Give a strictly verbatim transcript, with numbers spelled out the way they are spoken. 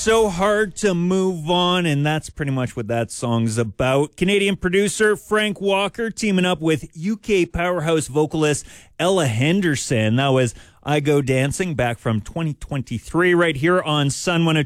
so hard to move on, and that's pretty much what that song's about. Canadian producer Frank Walker teaming up with U K powerhouse vocalist Ella Henderson. That was I Go Dancing back from twenty twenty-three right here on Sun one oh